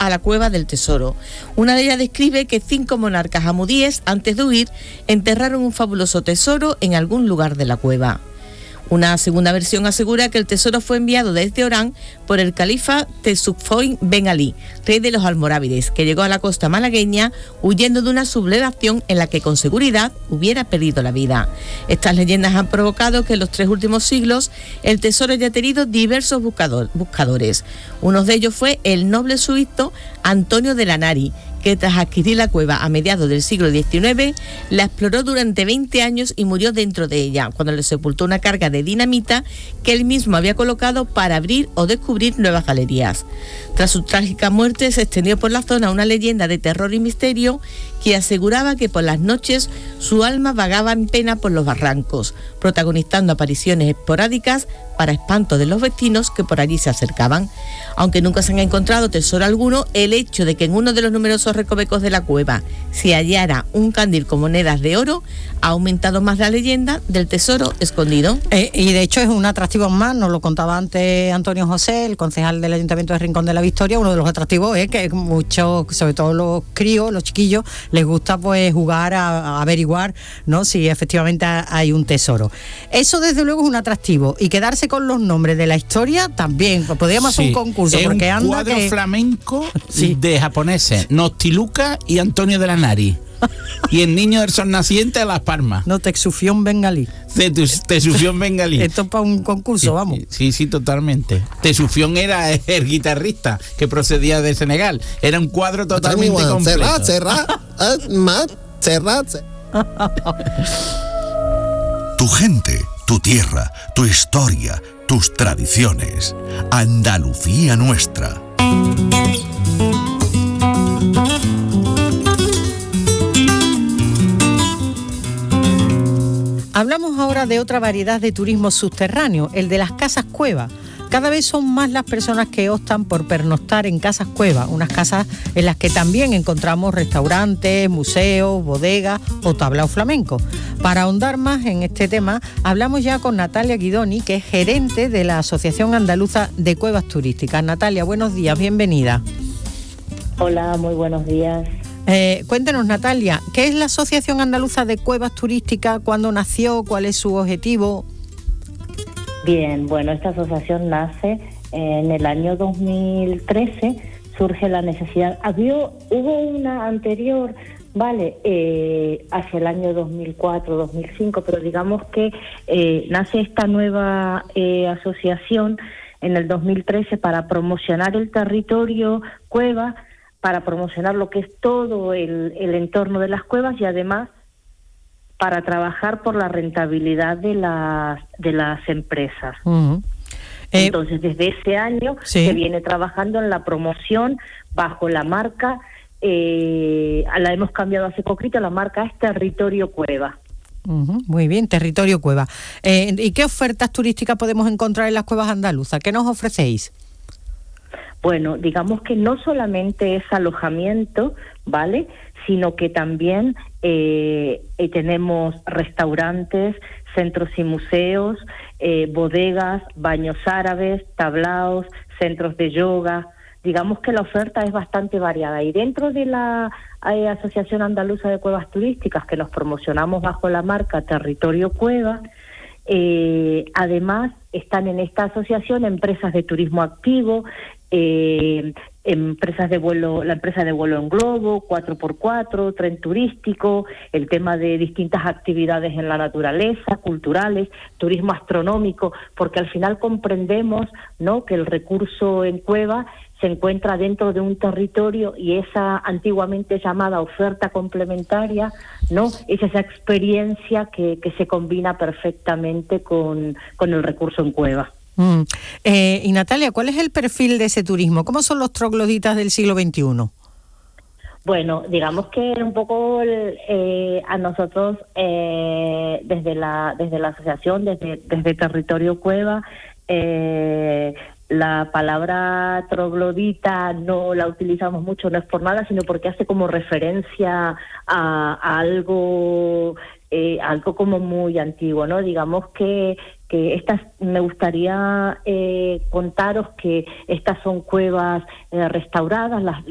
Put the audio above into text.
a la Cueva del Tesoro. Una de ellas describe que 5 monarcas hamudíes, antes de huir, enterraron un fabuloso tesoro en algún lugar de la cueva. Una segunda versión asegura que el tesoro fue enviado desde Orán por el califa Tesuffoin Ben Ali, rey de los almorávides, que llegó a la costa malagueña huyendo de una sublevación en la que con seguridad hubiera perdido la vida. Estas leyendas han provocado que en los 3 últimos siglos el tesoro haya tenido diversos buscadores. Uno de ellos fue el noble suizo Antonio de Lanari, que tras adquirir la cueva a mediados del siglo XIX, la exploró durante 20 años y murió dentro de ella, cuando le sepultó una carga de dinamita que él mismo había colocado para abrir o descubrir nuevas galerías. Tras su trágica muerte, se extendió por la zona una leyenda de terror y misterio que aseguraba que por las noches su alma vagaba en pena por los barrancos, protagonizando apariciones esporádicas para espanto de los vecinos que por allí se acercaban. Aunque nunca se ha encontrado tesoro alguno, el hecho de que en uno de los numerosos recovecos de la cueva se hallara un candil con monedas de oro ha aumentado más la leyenda del tesoro escondido. Y de hecho es un atractivo más, nos lo contaba antes Antonio José, el concejal del Ayuntamiento de Rincón de la Victoria. Uno de los atractivos es que muchos, sobre todo los críos, los chiquillos, les gusta pues jugar a averiguar, ¿no?, si efectivamente hay un tesoro. Eso desde luego es un atractivo, y quedarse con los nombres de la historia también. Pues podríamos hacer un concurso, es porque un cuadro flamenco de japoneses, Noctiluca y Antonio de Lanari. Y el niño del sol naciente de Las Palmas. No, Tesuffoin bengalí. Tesuffoin bengalí. Esto es para un concurso, vamos. Sí, totalmente. Tesuffoin era el guitarrista que procedía de Senegal. Era un cuadro totalmente completo. Tu gente, tu tierra, tu historia, tus tradiciones. Andalucía nuestra. Hablamos ahora de otra variedad de turismo subterráneo, el de las casas cueva. Cada vez son más las personas que optan por pernoctar en casas cueva, unas casas en las que también encontramos restaurantes, museos, bodegas o tablao flamenco. Para ahondar más en este tema, hablamos ya con Natalia Guidoni, que es gerente de la Asociación Andaluza de Cuevas Turísticas. Natalia, buenos días, bienvenida. Hola, muy buenos días. Cuéntenos, Natalia, ¿qué es la Asociación Andaluza de Cuevas Turísticas? ¿Cuándo nació? ¿Cuál es su objetivo? Bien, bueno, esta asociación nace en el año 2013, surge la necesidad. Hubo una anterior, hacia el año 2004, 2005, pero digamos que nace esta nueva asociación en el 2013 para promocionar el territorio cueva, para promocionar lo que es todo el entorno de las cuevas y además para trabajar por la rentabilidad de las empresas. Uh-huh. Entonces, desde ese año se viene trabajando en la promoción bajo la marca, la hemos cambiado hace poquito, la marca es Territorio Cueva. Uh-huh. Muy bien, Territorio Cueva. ¿Y qué ofertas turísticas podemos encontrar en las cuevas andaluzas? ¿Qué nos ofrecéis? Bueno, digamos que no solamente es alojamiento, ¿vale?, sino que también tenemos restaurantes, centros y museos, bodegas, baños árabes, tablaos, centros de yoga. Digamos que la oferta es bastante variada. Y dentro de la Asociación Andaluza de Cuevas Turísticas, que nos promocionamos bajo la marca Territorio Cueva, además están en esta asociación empresas de turismo activo, empresas de vuelo, la empresa de vuelo en globo, 4x4, tren turístico, el tema de distintas actividades en la naturaleza, culturales, turismo astronómico, porque al final comprendemos, ¿no?, que el recurso en cueva se encuentra dentro de un territorio y esa antiguamente llamada oferta complementaria, ¿no?, es esa experiencia que se combina perfectamente con el recurso en cueva. Y Natalia, ¿cuál es el perfil de ese turismo? ¿Cómo son los trogloditas del siglo XXI? Bueno, digamos que un poco a nosotros desde la asociación, desde Territorio Cueva, la palabra troglodita no la utilizamos mucho, no es por nada, sino porque hace como referencia a algo como muy antiguo, ¿no? Digamos que estas, me gustaría contaros que estas son cuevas restauradas,